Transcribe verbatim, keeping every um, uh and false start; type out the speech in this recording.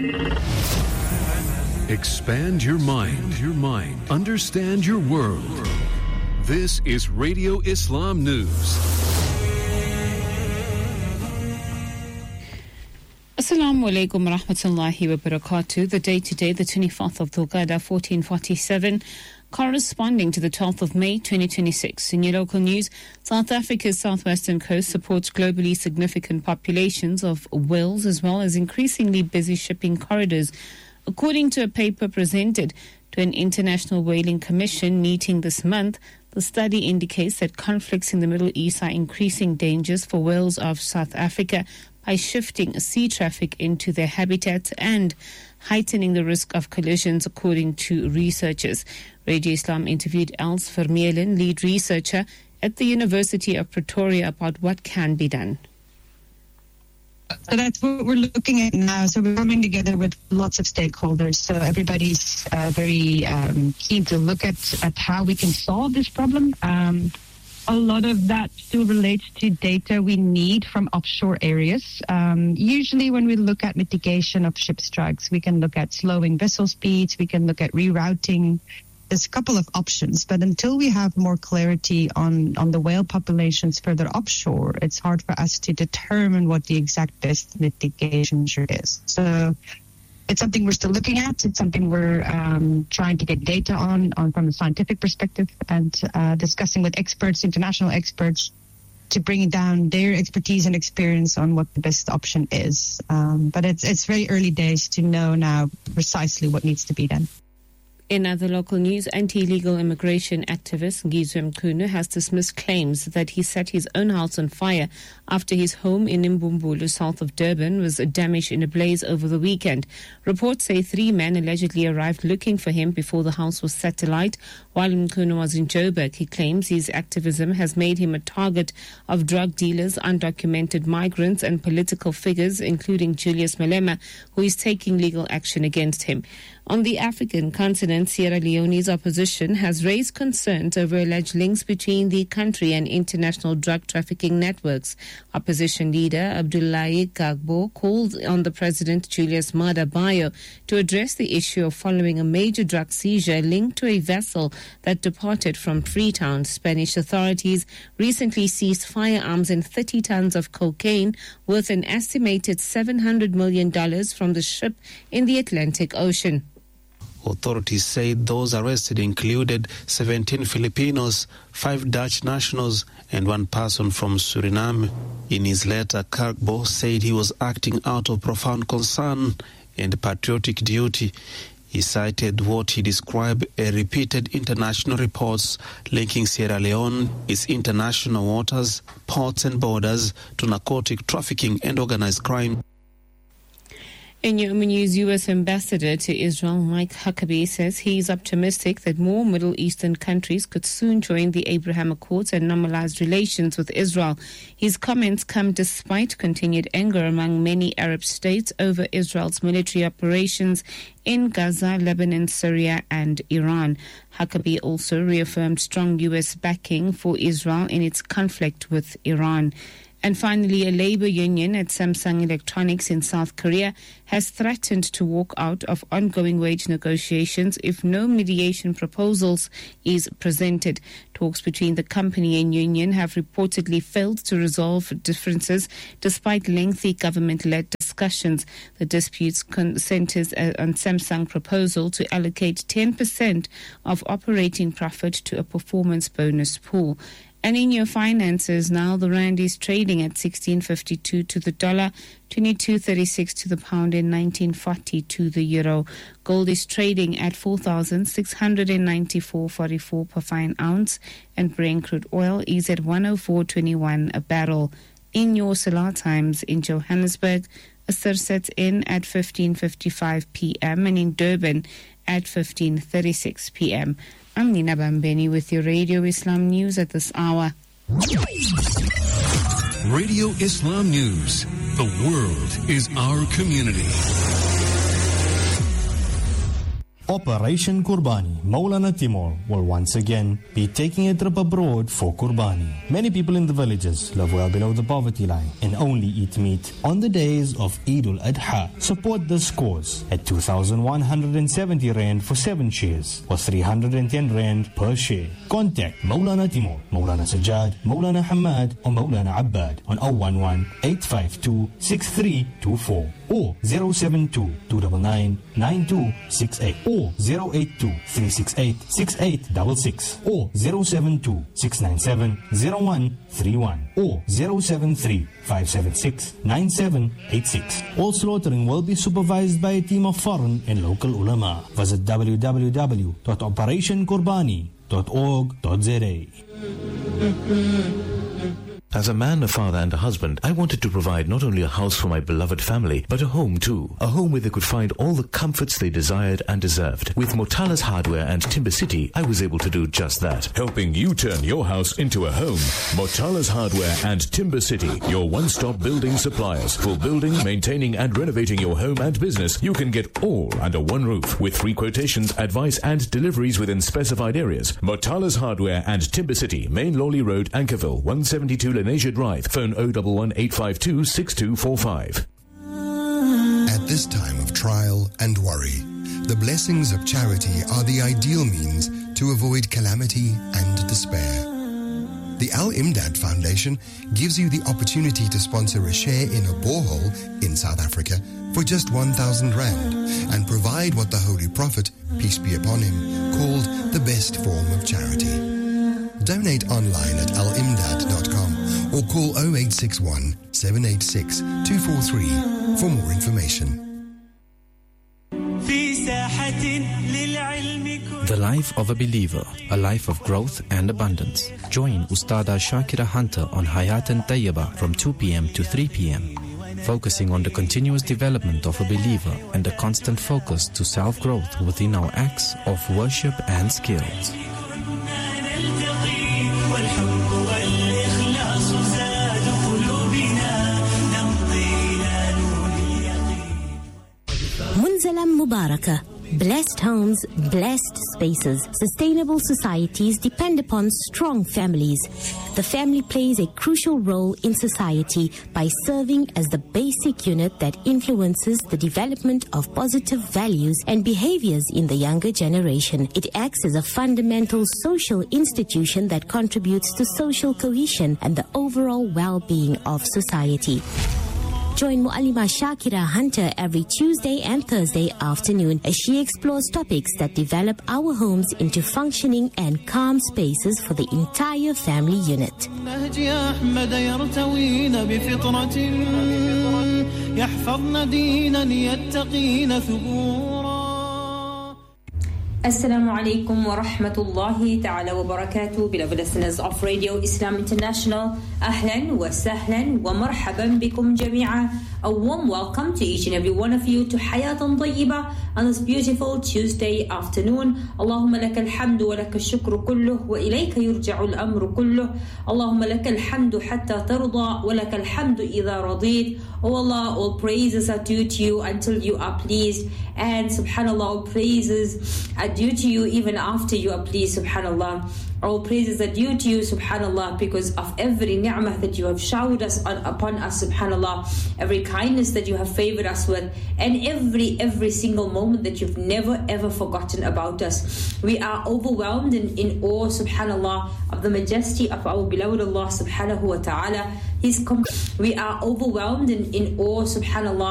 Expand your mind, your mind. Understand your world. This is Radio Islam News. Assalamu alaikum wa rahmatullahi wa barakatuh. The date today, the twenty-fourth of Dhul Qa'dah, fourteen forty-seven, corresponding to the twelfth of May, twenty twenty-six. In your local news, South Africa's southwestern coast supports globally significant populations of whales as well as increasingly busy shipping corridors. According to a paper presented to an International Whaling Commission meeting this month, the study indicates that conflicts in the Middle East are increasing dangers for whales of South Africa by shifting sea traffic into their habitats and heightening the risk of collisions, according to researchers. Radio Islam interviewed Els Vermeulen, lead researcher at the University of Pretoria, about what can be done. So that's what we're looking at now. So we're coming together with lots of stakeholders. So everybody's uh, very um, keen to look at, at how we can solve this problem. Um, a lot of that still relates to data we need from offshore areas. Um, usually when we look at mitigation of ship strikes, we can look at slowing vessel speeds, we can look at rerouting. There's a couple of options, but until we have more clarity on, on the whale populations further offshore, it's hard for us to determine what the exact best mitigation measure is. So it's something we're still looking at. It's something we're um, trying to get data on, on from a scientific perspective, and uh, discussing with experts, international experts, to bring down their expertise and experience on what the best option is. Um, but it's it's very early days to know now precisely what needs to be done. In other local news, anti-illegal immigration activist Ngizwe Mchunu has dismissed claims that he set his own house on fire after his home in Imbumbulu, south of Durban, was damaged in a blaze over the weekend. Reports say three men allegedly arrived looking for him before the house was set alight. While Mchunu was in Joburg, he claims his activism has made him a target of drug dealers, undocumented migrants and political figures, including Julius Malema, who is taking legal action against him. On the African continent, Sierra Leone's opposition has raised concerns over alleged links between the country and international drug trafficking networks. Opposition leader Abdoulaye Gbagbo called on the president, Julius Maada Bio, to address the issue of following a major drug seizure linked to a vessel that departed from Freetown. Spanish authorities recently seized firearms and thirty tons of cocaine worth an estimated seven hundred million dollars from the ship in the Atlantic Ocean. Authorities said those arrested included seventeen Filipinos, five Dutch nationals, and one person from Suriname. In his letter, Gbagbo said he was acting out of profound concern and patriotic duty. He cited what he described as repeated international reports linking Sierra Leone, its international waters, ports and borders to narcotic trafficking and organized crime. In Yom News, U S Ambassador to Israel Mike Huckabee says he is optimistic that more Middle Eastern countries could soon join the Abraham Accords and normalize relations with Israel. His comments come despite continued anger among many Arab states over Israel's military operations in Gaza, Lebanon, Syria and Iran. Huckabee also reaffirmed strong U S backing for Israel in its conflict with Iran. And finally, a labor union at Samsung Electronics in South Korea has threatened to walk out of ongoing wage negotiations if no mediation proposals is presented. Talks between the company and union have reportedly failed to resolve differences despite lengthy government-led discussions. The dispute centers on Samsung's proposal to allocate ten percent of operating profit to a performance bonus pool. And in your finances now, the rand is trading at sixteen fifty-two to the dollar, twenty-two thirty-six to the pound, and nineteen forty to the euro. Gold is trading at four thousand six hundred ninety-four forty-four per fine ounce, and Brent crude oil is at one oh four twenty-one a barrel. In your Salah times in Johannesburg, Asr sets in at fifteen fifty-five p.m. and in Durban at fifteen thirty-six p.m. I'm Nina Bambeni with your Radio Islam News at this hour. Radio Islam News. The world is our community. Operation Kurbani. Maulana Timur will once again be taking a trip abroad for Kurbani. Many people in the villages live well below the poverty line and only eat meat on the days of Eid al-Adha. Support this cause at two thousand one hundred seventy rand for seven shares or three hundred ten rand per share. Contact Maulana Timur, Maulana Sajjad, Maulana Hamad or Maulana Abbad on zero one one, eight five two, six three two four or zero seven two, two nine nine, nine two six eight or zero eight two, three six eight, six eight six six or zero seven two, six nine seven, zero one three one or zero seven three, five seven six, nine seven eight six. All slaughtering will be supervised by a team of foreign and local ulama. Visit w w w dot operation kurbani dot org dot z a. As a man, a father and a husband, I wanted to provide not only a house for my beloved family, but a home too. A home where they could find all the comforts they desired and deserved. With Motala's Hardware and Timber City, I was able to do just that. Helping you turn your house into a home. Motala's Hardware and Timber City, your one-stop building suppliers. For building, maintaining and renovating your home and business, you can get all under one roof. With free quotations, advice and deliveries within specified areas. Motala's Hardware and Timber City, Main Lawley Road, Ankerville, one seventy-two Asia Drive. Phone zero one one, eight five two, six two four five. At this time of trial and worry, the blessings of charity are the ideal means to avoid calamity and despair. The Al-Imdad Foundation gives you the opportunity to sponsor a share in a borehole in South Africa for just one thousand rand and provide what the Holy Prophet, peace be upon him, called the best form of charity. Donate online at al imdad dot com or call zero eight six one, seven eight six, two four three for more information. The life of a believer, a life of growth and abundance. Join Ustada Shakira Hunter on Hayat and Tayyiba from two p.m. to three p.m. focusing on the continuous development of a believer and a constant focus to self-growth within our acts of worship and skills. Munzalam Mubarakah. Blessed homes, blessed spaces. Sustainable societies depend upon strong families. The family plays a crucial role in society by serving as the basic unit that influences the development of positive values and behaviors in the younger generation. It acts as a fundamental social institution that contributes to social cohesion and the overall well-being of society. Join Muallima Shakira Hunter every Tuesday and Thursday afternoon as she explores topics that develop our homes into functioning and calm spaces for the entire family unit. Assalamu alaikum wa rahmatullahi ta'ala wa barakatuh. Beloved listeners of Radio Islam International, ahlan wa sahlan wa marhaban bikum jami'a. A warm welcome to each and every one of you to Hayatan Tayyiba on this beautiful Tuesday afternoon. Allahumma laka alhamdu wa laka shukru kulluh wa ilayka yurja'u al-amru kulluh. Allahumma laka alhamdu hatta tarda wa laka alhamdu idha radid. Oh Allah, all praises are due to you until you are pleased. And subhanallah, all praises are due to you even after you are pleased, subhanallah. All praises are due to you, subhanallah, because of every ni'mah that you have showered us on, upon us, subhanallah, every kindness that you have favored us with, and every, every single moment that you've never ever forgotten about us. We are overwhelmed and in awe, subhanallah, of the majesty of our beloved Allah, subhanahu wa ta'ala. His com- we are overwhelmed and in awe, subhanallah,